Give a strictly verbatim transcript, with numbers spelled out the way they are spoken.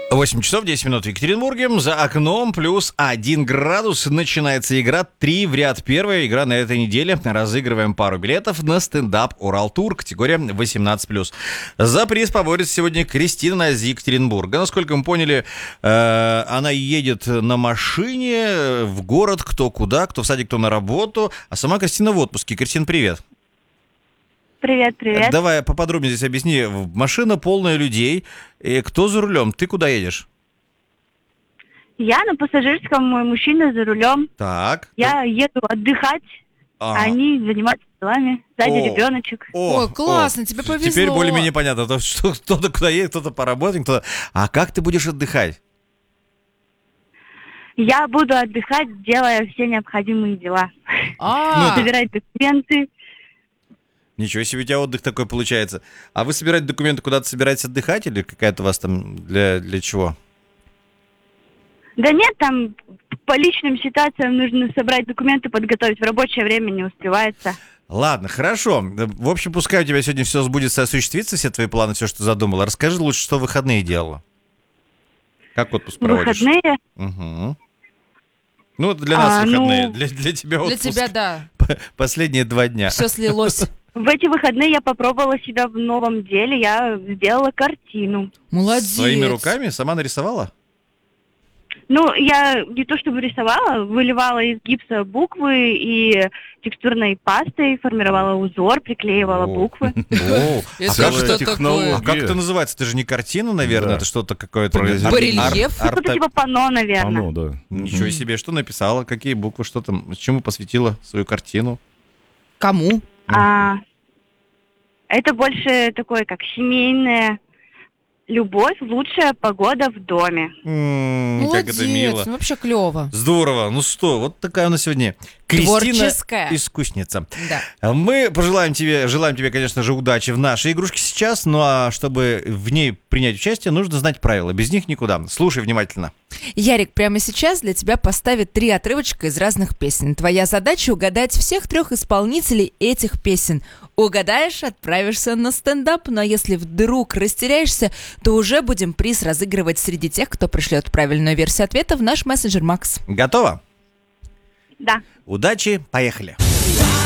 восемь часов десять минут в Екатеринбурге. За окном плюс один градус. Начинается игра три в ряд. Первая игра на этой неделе. Разыгрываем пару билетов на стендап Урал-тур. Категория восемнадцать плюс. За приз поборется сегодня Кристина из Екатеринбурга. Насколько мы поняли, э, она едет на машине в город, кто куда, кто в садик, кто на работу. А сама Кристина в отпуске. Кристина, привет. Привет, привет. Давай поподробнее здесь объясни. Машина полная людей. И кто за рулем? Ты куда едешь? Я на пассажирском, мой мужчина за рулем. Так. Я еду отдыхать, Ага. а они занимаются делами. Сзади О. ребеночек. О, Ой, классно, о. тебе повезло. Теперь более-менее понятно, то, что кто-то куда едет, кто-то поработает, кто-то... А как ты будешь отдыхать? Я буду отдыхать, делая все необходимые дела. А, Собирать документы. Ничего себе, у тебя отдых такой получается. А вы собираете документы, куда-то собираетесь отдыхать или какая-то у вас там для, для чего? Да нет, там по личным ситуациям нужно собрать документы, подготовить. В рабочее время не успевается. Ладно, хорошо. В общем, пускай у тебя сегодня все сбудется, осуществится, все твои планы, все, что задумала. Расскажи лучше, что в выходные делала. Как отпуск В проводишь? выходные Угу. Ну, для нас А, выходные, ну, для, для тебя для отпуск. тебя, да, Последние два дня. все слилось. в эти выходные я попробовала себя в новом деле. Я сделала картину. Молодец. Своими руками? Сама нарисовала? Ну, я не то чтобы рисовала, выливала из гипса буквы и текстурной пастой, формировала узор, приклеивала О. буквы. О, Это а как что это- такое? А как это называется? Это же не картина, наверное, Да. это что-то какое-то... Произведение. ар- Барельеф? ар- Что-то арта- типа панно, наверное. Оно, да. Ничего себе, что написала, какие буквы, что там, чему посвятила свою картину? Кому? А, это больше такое, как семейная любовь, лучшая погода в доме. М, Молодец, Как это мило. ну вообще клево. Здорово. Ну что, вот такая у нас сегодня Кристина Творческая. искусница. Да. Мы пожелаем тебе, желаем тебе, конечно же, удачи в нашей игрушке сейчас, ну а чтобы в ней принять участие, нужно знать правила. Без них никуда. Слушай внимательно. Ярик прямо сейчас для тебя поставит три отрывочка из разных песен. Твоя задача угадать всех трех исполнителей этих песен. Угадаешь, отправишься на стендап, но если вдруг растеряешься, то уже будем приз разыгрывать среди тех, кто пришлет правильную версию ответа в наш мессенджер Макс. Готово? Да. Удачи, поехали.